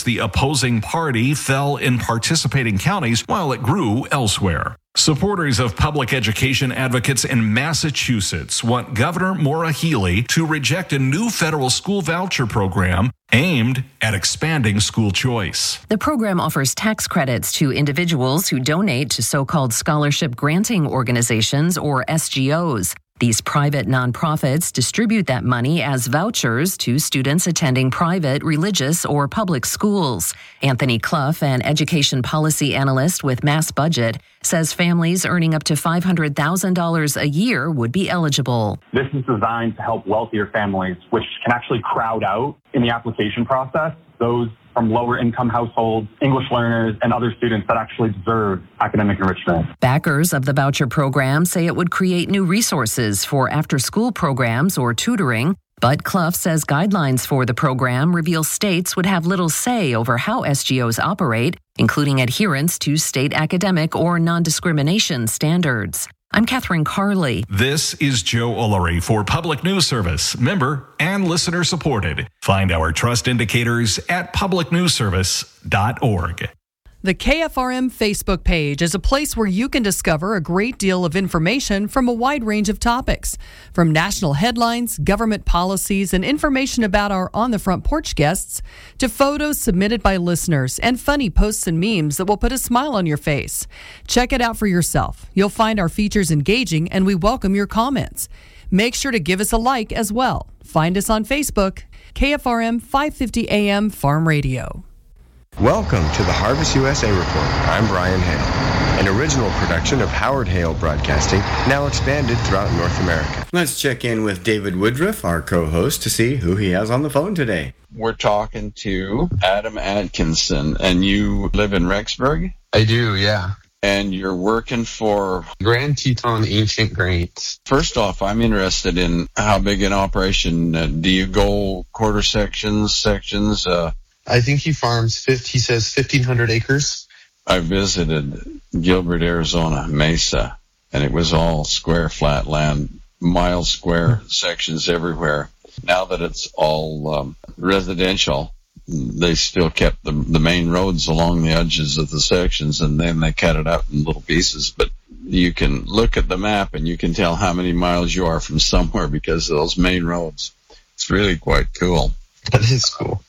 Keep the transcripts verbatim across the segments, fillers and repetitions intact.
towards the opposing party fell in participating counties while it grew elsewhere. Supporters of public education advocates in Massachusetts want Governor Maura Healey to reject a new federal school voucher program aimed at expanding school choice. The program offers tax credits to individuals who donate to so-called scholarship granting organizations, or S G Os. These private nonprofits distribute that money as vouchers to students attending private, religious, or public schools. Anthony Clough, an education policy analyst with Mass Budget, says families earning up to five hundred thousand dollars a year would be eligible. This is designed to help wealthier families, which can actually crowd out in the application process those from lower income households, English learners, and other students that actually deserve academic enrichment. Backers of the voucher program say it would create new resources for after-school programs or tutoring, but Clough says guidelines for the program reveal states would have little say over how S G Os operate, including adherence to state academic or non-discrimination standards. I'm Catherine Carley. This is Joe Ullery for Public News Service, member and listener supported. Find our trust indicators at public news service dot org. The K F R M Facebook page is a place where you can discover a great deal of information from a wide range of topics, from national headlines, government policies, and information about our On the Front Porch guests, to photos submitted by listeners and funny posts and memes that will put a smile on your face. Check it out for yourself. You'll find our features engaging, and we welcome your comments. Make sure to give us a like as well. Find us on Facebook, K F R M five fifty A M Farm Radio. Welcome to the Harvest U S A Report. I'm Brian Hale, an original production of Howard Hale Broadcasting, now expanded throughout North America. Let's check in with David Woodruff, our co-host, to see who he has on the phone today. We're talking to Adam Atkinson, and you live in Rexburg? I do, yeah. And you're working for Grand Teton Ancient Grains. First off, I'm interested in how big an operation. Uh, do you go quarter sections, sections? Uh, I think he farms, he says fifteen hundred acres. I visited Gilbert, Arizona, Mesa, and it was all square, flat land, mile square sections everywhere. Now that it's all um, residential, they still kept the, the main roads along the edges of the sections, and then they cut it up in little pieces. But you can look at the map, and you can tell how many miles you are from somewhere because of those main roads. It's really quite cool. That is cool.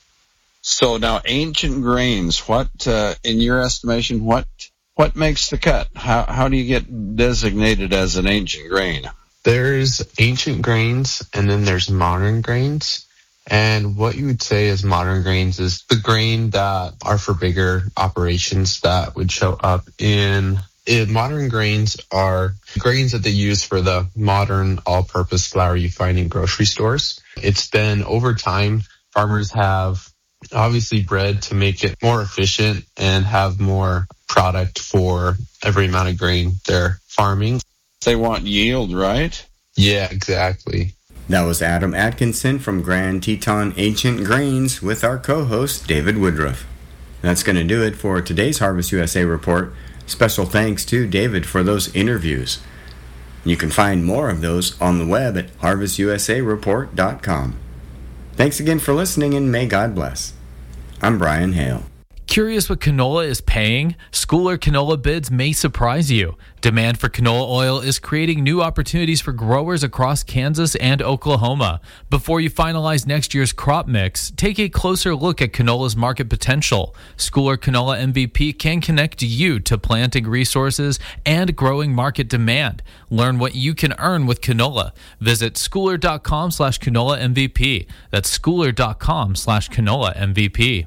So now, Ancient Grains, what, uh, in your estimation, what what makes the cut? How how do you get designated as an ancient grain? There's ancient grains, and then there's modern grains. And what you would say is modern grains is the grain that are for bigger operations that would show up in, in modern grains are grains that they use for the modern all-purpose flour you find in grocery stores. It's then over time, farmers have obviously bred to make it more efficient and have more product for every amount of grain they're farming. They want yield, right? Yeah, exactly. That was Adam Atkinson from Grand Teton Ancient Grains with our co-host David Woodruff. That's going to do it for today's Harvest U S A Report. Special thanks to David for those interviews. You can find more of those on the web at harvest u s a report dot com. Thanks again for listening, and may God bless. I'm Brian Hale. Curious what canola is paying? Schooler canola bids may surprise you. Demand for canola oil is creating new opportunities for growers across Kansas and Oklahoma. Before you finalize next year's crop mix, take a closer look at canola's market potential. Schooler Canola M V P can connect you to planting resources and growing market demand. Learn what you can earn with canola. Visit schooler.com slash canola MVP. That's schooler.com slash canola MVP.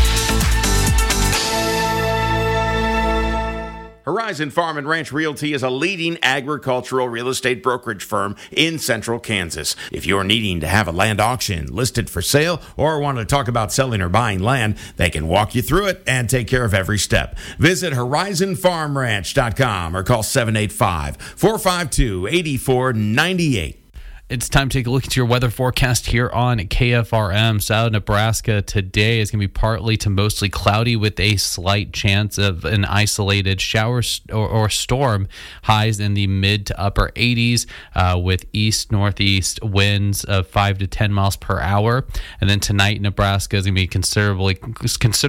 Horizon Farm and Ranch Realty is a leading agricultural real estate brokerage firm in central Kansas. If you're needing to have a land auction listed for sale or want to talk about selling or buying land, they can walk you through it and take care of every step. Visit horizon farm ranch dot com or call seven eight five, four five two, eight four nine eight. It's time to take a look at your weather forecast here on K F R M. South Nebraska today is going to be partly to mostly cloudy with a slight chance of an isolated shower or, or storm. Highs in the mid to upper eighties uh, with east-northeast winds of five to ten miles per hour. And then tonight, Nebraska is going to be considerably considerably